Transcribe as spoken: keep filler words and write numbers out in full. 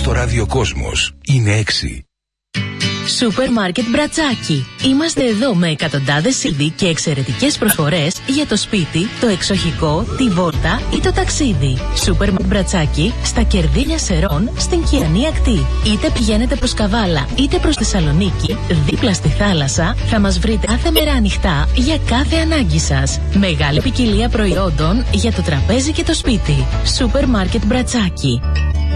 στο ραδιοκόσμος είναι έξι. Σούπερ Μάρκετ Μπρατσάκι. Είμαστε εδώ με εκατοντάδες είδη και εξαιρετικές προσφορές για το σπίτι, το εξοχικό, τη βόλτα ή το ταξίδι. Σούπερ Μάρκετ Μπρατσάκι στα Κερδίλια Σερών στην Κιανή Ακτή. Είτε πηγαίνετε προς Καβάλα είτε προς Θεσσαλονίκη, δίπλα στη θάλασσα, θα μας βρείτε κάθε μέρα ανοιχτά για κάθε ανάγκη σας. Μεγάλη ποικιλία προϊόντων για το τραπέζι και το σπίτι. Σούπερ Μάρκετ Μπρατσάκι.